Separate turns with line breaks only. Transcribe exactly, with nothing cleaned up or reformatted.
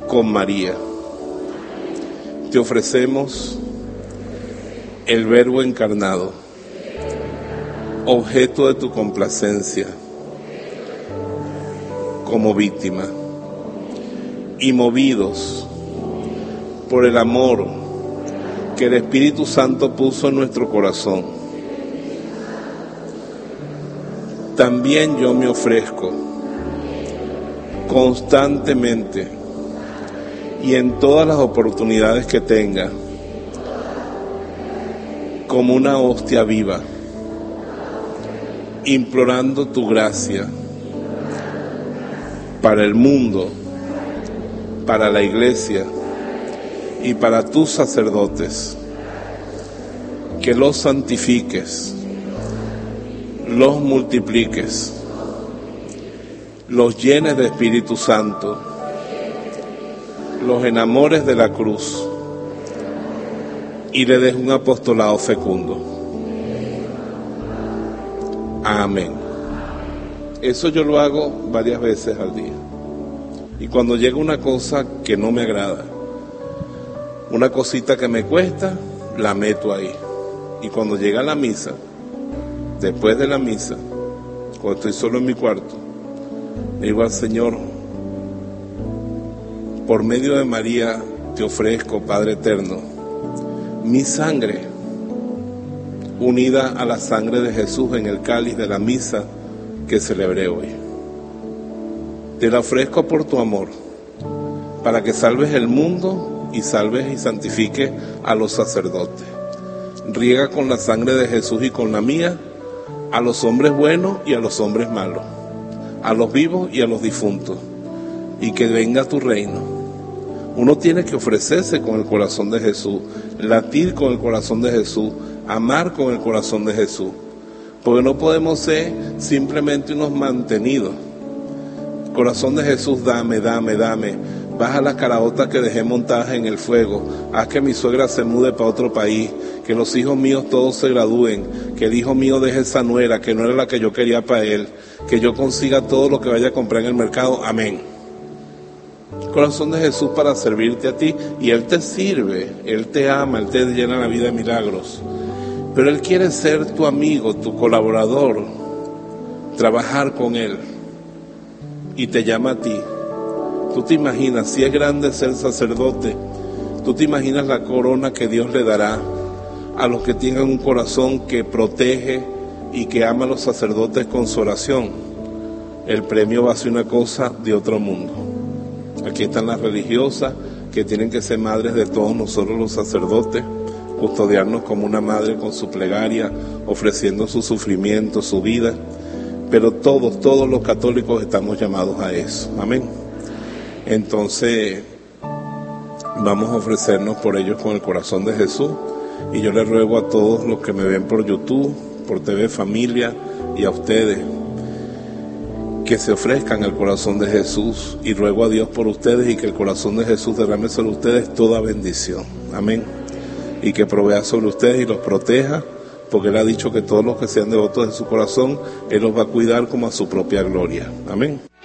con María. Te ofrecemos el Verbo encarnado, objeto de tu complacencia, como víctima, y movidos por el amor que el Espíritu Santo puso en nuestro corazón, también yo me ofrezco constantemente y en todas las oportunidades que tenga, como una hostia viva, implorando tu gracia para el mundo, para la iglesia y para tus sacerdotes, que los santifiques, los multipliques, los llenes de Espíritu Santo, los enamores de la cruz y le des un apostolado fecundo. Amén. Eso yo lo hago varias veces al día. Y cuando llega una cosa que no me agrada, una cosita que me cuesta, la meto ahí. Y cuando llega la misa, después de la misa, cuando estoy solo en mi cuarto, le digo al Señor: por medio de María te ofrezco, Padre eterno, mi sangre, unida a la sangre de Jesús en el cáliz de la misa que celebré hoy. Te la ofrezco por tu amor, para que salves el mundo y salves y santifiques a los sacerdotes. Riega con la sangre de Jesús y con la mía a los hombres buenos y a los hombres malos, a los vivos y a los difuntos, y que venga tu reino. Uno tiene que ofrecerse con el corazón de Jesús, latir con el corazón de Jesús, amar con el corazón de Jesús, porque no podemos ser simplemente unos mantenidos. Corazón de Jesús, dame, dame, dame. Baja las caraotas que dejé montadas en el fuego. Haz que mi suegra se mude para otro país. Que los hijos míos todos se gradúen. Que el hijo mío deje esa nuera, que no era la que yo quería para él. Que yo consiga todo lo que vaya a comprar en el mercado. Amén. Corazón de Jesús para servirte a ti. Y Él te sirve, Él te ama, Él te llena la vida de milagros. Pero Él quiere ser tu amigo, tu colaborador. Trabajar con Él. Y te llama a ti. Tú te imaginas, si es grande ser sacerdote, tú te imaginas la corona que Dios le dará a los que tengan un corazón que protege y que ama a los sacerdotes con su oración. El premio va a ser una cosa de otro mundo. Aquí están las religiosas que tienen que ser madres de todos nosotros los sacerdotes, custodiarnos como una madre con su plegaria, ofreciendo su sufrimiento, su vida. Pero todos, todos los católicos estamos llamados a eso. Amén. Entonces, vamos a ofrecernos por ellos con el corazón de Jesús. Y yo les ruego a todos los que me ven por YouTube, por T V Familia y a ustedes, que se ofrezcan al corazón de Jesús. Y ruego a Dios por ustedes y que el corazón de Jesús derrame sobre ustedes toda bendición. Amén. Y que provea sobre ustedes y los proteja, porque Él ha dicho que todos los que sean devotos de su corazón, Él los va a cuidar como a su propia gloria. Amén.